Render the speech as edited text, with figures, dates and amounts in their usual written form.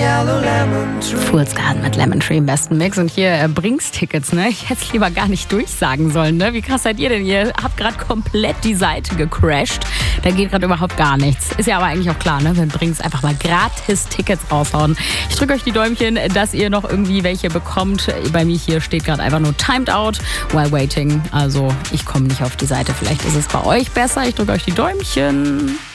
Furzgarten mit Lemon Tree im besten Mix. Und hier Bringstickets, ne? Ich hätte es lieber gar nicht durchsagen sollen, ne? Wie krass seid ihr denn? Ihr habt gerade komplett die Seite gecrashed. Da geht gerade überhaupt gar nichts. Ist ja aber eigentlich auch klar, ne? Wenn Brings einfach mal gratis Tickets raushauen. Ich drücke euch die Däumchen, dass ihr noch irgendwie welche bekommt. Bei mir hier steht gerade einfach nur Timed Out while waiting. Also ich komme nicht auf die Seite. Vielleicht ist es bei euch besser. Ich drücke euch die Däumchen.